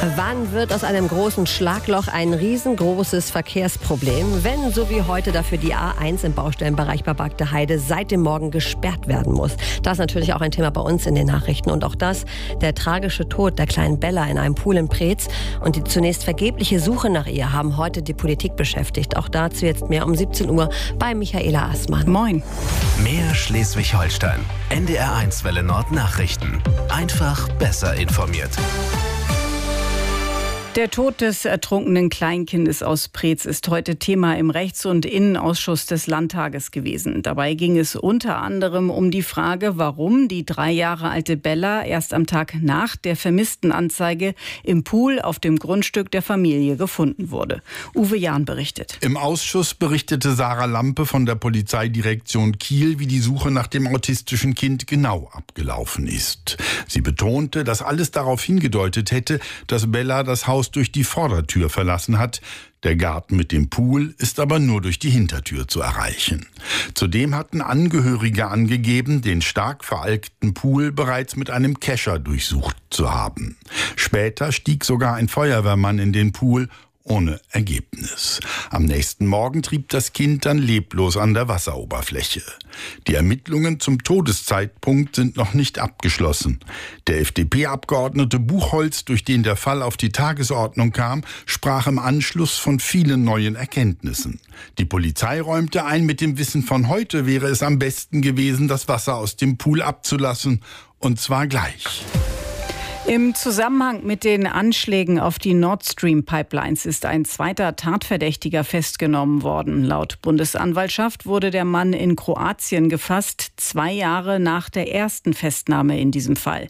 Wann wird aus einem großen Schlagloch ein riesengroßes Verkehrsproblem, wenn so wie heute dafür die A1 im Baustellenbereich Babagde Heide seit dem Morgen gesperrt werden muss? Das ist natürlich auch ein Thema bei uns in den Nachrichten. Und auch das, der tragische Tod der kleinen Bella in einem Pool in Preetz und die zunächst vergebliche Suche nach ihr haben heute die Politik beschäftigt. Auch dazu jetzt mehr um 17 Uhr bei Michaela Assmann. Moin. Mehr Schleswig-Holstein. NDR1 Welle Nord Nachrichten. Einfach besser informiert. Der Tod des ertrunkenen Kleinkindes aus Preetz ist heute Thema im Rechts- und Innenausschuss des Landtages gewesen. Dabei ging es unter anderem um die Frage, warum die 3 Jahre alte Bella erst am Tag nach der Vermisstenanzeige im Pool auf dem Grundstück der Familie gefunden wurde. Uwe Jahn berichtet. Im Ausschuss berichtete Sarah Lampe von der Polizeidirektion Kiel, wie die Suche nach dem autistischen Kind genau abgelaufen ist. Sie betonte, dass alles darauf hingedeutet hätte, dass Bella das Haus durch die Vordertür verlassen hat. Der Garten mit dem Pool ist aber nur durch die Hintertür zu erreichen. Zudem hatten Angehörige angegeben, den stark veralkten Pool bereits mit einem Kescher durchsucht zu haben. Später stieg sogar ein Feuerwehrmann in den Pool, ohne Ergebnis. Am nächsten Morgen trieb das Kind dann leblos an der Wasseroberfläche. Die Ermittlungen zum Todeszeitpunkt sind noch nicht abgeschlossen. Der FDP-Abgeordnete Buchholz, durch den der Fall auf die Tagesordnung kam, sprach im Anschluss von vielen neuen Erkenntnissen. Die Polizei räumte ein, mit dem Wissen von heute wäre es am besten gewesen, das Wasser aus dem Pool abzulassen, und zwar gleich. Im Zusammenhang mit den Anschlägen auf die Nord Stream Pipelines ist ein zweiter Tatverdächtiger festgenommen worden. Laut Bundesanwaltschaft wurde der Mann in Kroatien gefasst, 2 Jahre nach der ersten Festnahme in diesem Fall.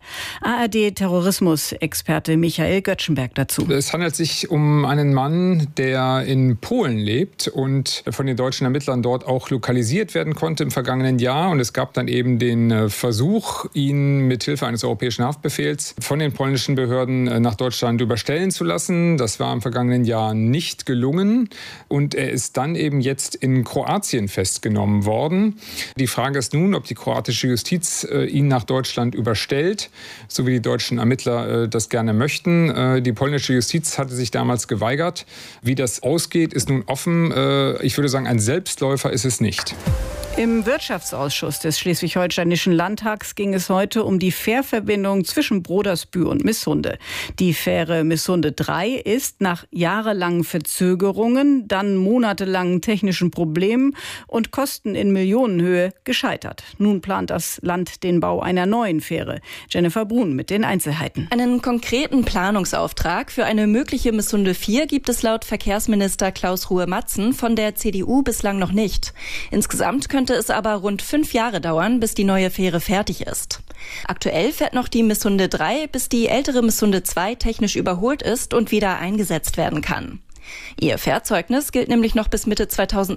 ARD-Terrorismus-Experte Michael Göttschenberg dazu. Es handelt sich um einen Mann, der in Polen lebt und von den deutschen Ermittlern dort auch lokalisiert werden konnte im vergangenen Jahr. Und es gab dann eben den Versuch, ihn mithilfe eines europäischen Haftbefehls von den polnischen Behörden nach Deutschland überstellen zu lassen. Das war im vergangenen Jahr nicht gelungen und er ist dann eben jetzt in Kroatien festgenommen worden. Die Frage ist nun, ob die kroatische Justiz ihn nach Deutschland überstellt, so wie die deutschen Ermittler das gerne möchten. Die polnische Justiz hatte sich damals geweigert. Wie das ausgeht, ist nun offen. Ich würde sagen, ein Selbstläufer ist es nicht. Im Wirtschaftsausschuss des Schleswig-Holsteinischen Landtags ging es heute um die Fährverbindung zwischen Brodersbühl und Missunde. Die Fähre Missunde 3 ist nach jahrelangen Verzögerungen, dann monatelangen technischen Problemen und Kosten in Millionenhöhe gescheitert. Nun plant das Land den Bau einer neuen Fähre. Jennifer Brun mit den Einzelheiten. Einen konkreten Planungsauftrag für eine mögliche Missunde 4 gibt es laut Verkehrsminister Klaus Ruhe-Matzen von der CDU bislang noch nicht. Insgesamt könnte es aber rund 5 Jahre dauern, bis die neue Fähre fertig ist. Aktuell fährt noch die Missunde 3, bis die ältere Missunde 2 technisch überholt ist und wieder eingesetzt werden kann. Ihr Fährzeugnis gilt nämlich noch bis Mitte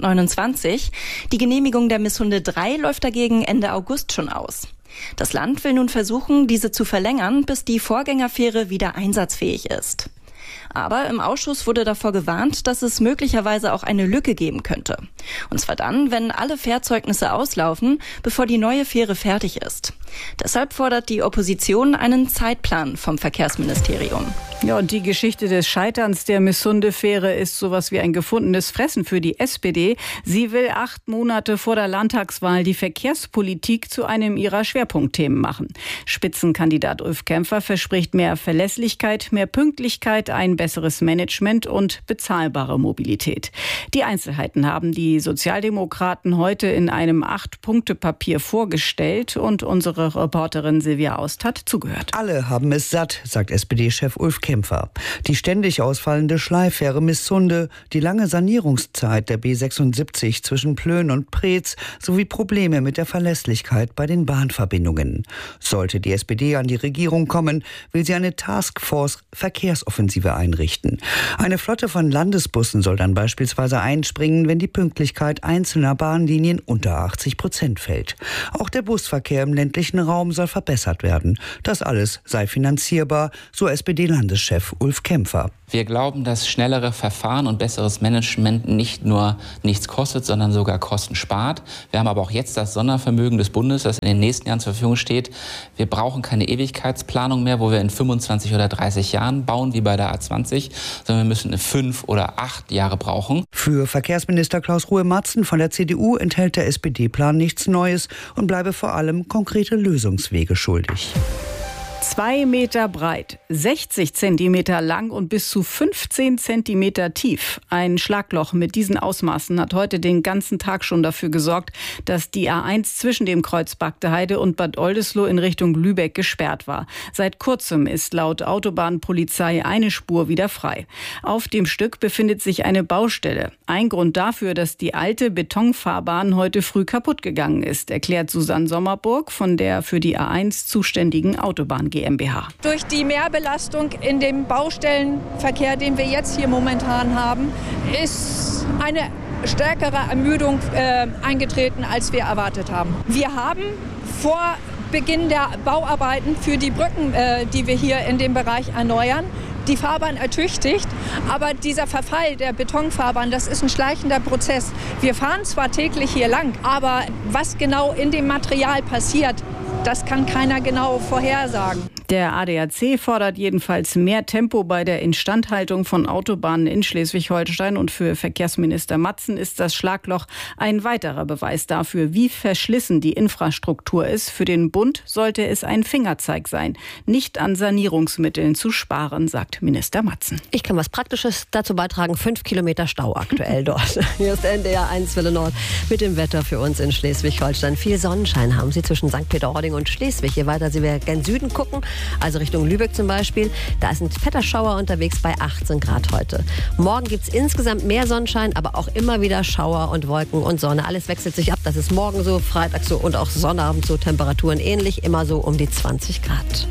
2029. Die Genehmigung der Missunde 3 läuft dagegen Ende August schon aus. Das Land will nun versuchen, diese zu verlängern, bis die Vorgängerfähre wieder einsatzfähig ist. Aber im Ausschuss wurde davor gewarnt, dass es möglicherweise auch eine Lücke geben könnte. Und zwar dann, wenn alle Fährzeugnisse auslaufen, bevor die neue Fähre fertig ist. Deshalb fordert die Opposition einen Zeitplan vom Verkehrsministerium. Ja, und die Geschichte des Scheiterns der Missunde-Fähre ist sowas wie ein gefundenes Fressen für die SPD. Sie will 8 Monate vor der Landtagswahl die Verkehrspolitik zu einem ihrer Schwerpunktthemen machen. Spitzenkandidat Ulf Kämpfer verspricht mehr Verlässlichkeit, mehr Pünktlichkeit, ein besseres Management und bezahlbare Mobilität. Die Einzelheiten haben die Sozialdemokraten heute in einem 8-Punkte-Papier vorgestellt und unsere Reporterin Silvia Aust hat zugehört. Alle haben es satt, sagt SPD-Chef Ulf Kämpfer. Die ständig ausfallende Schleiffähre Missunde, die lange Sanierungszeit der B76 zwischen Plön und Preetz sowie Probleme mit der Verlässlichkeit bei den Bahnverbindungen. Sollte die SPD an die Regierung kommen, will sie eine Taskforce Verkehrsoffensive einrichten. einrichten. Eine Flotte von Landesbussen soll dann beispielsweise einspringen, wenn die Pünktlichkeit einzelner Bahnlinien unter 80% fällt. Auch der Busverkehr im ländlichen Raum soll verbessert werden. Das alles sei finanzierbar, so SPD-Landeschef Ulf Kämpfer. Wir glauben, dass schnellere Verfahren und besseres Management nicht nur nichts kostet, sondern sogar Kosten spart. Wir haben aber auch jetzt das Sondervermögen des Bundes, das in den nächsten Jahren zur Verfügung steht. Wir brauchen keine Ewigkeitsplanung mehr, wo wir in 25 oder 30 Jahren bauen, wie bei der A20, sondern wir müssen 5 oder 8 Jahre brauchen. Für Verkehrsminister Klaus-Ruhe Matzen von der CDU enthält der SPD-Plan nichts Neues und bleibe vor allem konkrete Lösungswege schuldig. 2 Meter breit, 60 Zentimeter lang und bis zu 15 Zentimeter tief. Ein Schlagloch mit diesen Ausmaßen hat heute den ganzen Tag schon dafür gesorgt, dass die A1 zwischen dem Kreuz Bagdeheide und Bad Oldesloe in Richtung Lübeck gesperrt war. Seit kurzem ist laut Autobahnpolizei eine Spur wieder frei. Auf dem Stück befindet sich eine Baustelle. Ein Grund dafür, dass die alte Betonfahrbahn heute früh kaputt gegangen ist, erklärt Susanne Sommerburg von der für die A1 zuständigen Autobahn GmbH. Durch die Mehrbelastung in dem Baustellenverkehr, den wir jetzt hier momentan haben, ist eine stärkere Ermüdung eingetreten, als wir erwartet haben. Wir haben vor Beginn der Bauarbeiten für die Brücken, die wir hier in dem Bereich erneuern, die Fahrbahn ertüchtigt, aber dieser Verfall der Betonfahrbahn, das ist ein schleichender Prozess. Wir fahren zwar täglich hier lang, aber was genau in dem Material passiert, das kann keiner genau vorhersagen. Der ADAC fordert jedenfalls mehr Tempo bei der Instandhaltung von Autobahnen in Schleswig-Holstein. Und für Verkehrsminister Matzen ist das Schlagloch ein weiterer Beweis dafür, wie verschlissen die Infrastruktur ist. Für den Bund sollte es ein Fingerzeig sein, nicht an Sanierungsmitteln zu sparen, sagt Minister Matzen. Ich kann was Praktisches dazu beitragen. 5 Kilometer Stau aktuell dort. Hier ist NDR 1 Welle Nord mit dem Wetter für uns in Schleswig-Holstein. Viel Sonnenschein haben Sie zwischen St. Peter-Ording und Schleswig. Je weiter Sie gen Süden gucken, also Richtung Lübeck zum Beispiel, da ist ein fetter Schauer unterwegs bei 18 Grad heute. Morgen gibt es insgesamt mehr Sonnenschein, aber auch immer wieder Schauer und Wolken und Sonne. Alles wechselt sich ab. Das ist morgen so, Freitag so und auch Sonnabend so. Temperaturen ähnlich, immer so um die 20 Grad.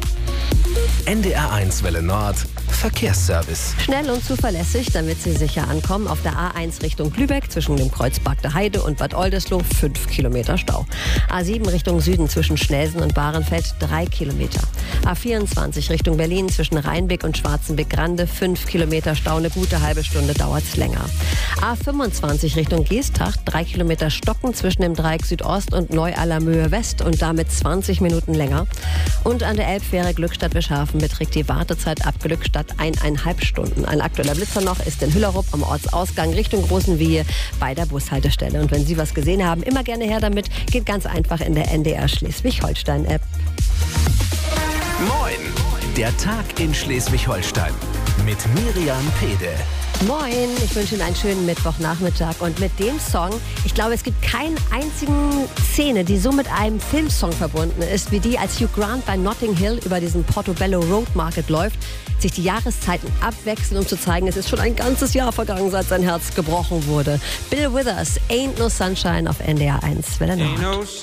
NDR 1 Welle Nord Verkehrsservice. Schnell und zuverlässig, damit Sie sicher ankommen. Auf der A1 Richtung Lübeck zwischen dem Kreuz Bagdeheide und Bad Oldesloe 5 Kilometer Stau. A7 Richtung Süden zwischen Schnelsen und Bahrenfeld 3 Kilometer. A24 Richtung Berlin zwischen Rheinbeck und Schwarzenbeck-Grande 5 Kilometer Stau. Eine gute halbe Stunde dauert es länger. A25 Richtung Geesthacht 3 Kilometer Stocken zwischen dem Dreieck Südost und Neu-Allermöhe West und damit 20 Minuten länger. Und an der Elbfähre Glückstadt-Wischhafen beträgt die Wartezeit ab Glückstadt 1,5 Stunden. Ein aktueller Blitzer noch ist in Hüllerup am Ortsausgang Richtung Großenwiehe bei der Bushaltestelle. Und wenn Sie was gesehen haben, immer gerne her damit. Geht ganz einfach in der NDR Schleswig-Holstein-App. Moin! Der Tag in Schleswig-Holstein mit Miriam Pede. Moin, ich wünsche Ihnen einen schönen Mittwochnachmittag und mit dem Song, ich glaube, es gibt keine einzigen Szene, die so mit einem Filmsong verbunden ist, wie die, als Hugh Grant bei Notting Hill über diesen Portobello Road Market läuft, sich die Jahreszeiten abwechseln, um zu zeigen, es ist schon ein ganzes Jahr vergangen, seit sein Herz gebrochen wurde. Bill Withers, Ain't No Sunshine auf NDR 1 Welle Nord.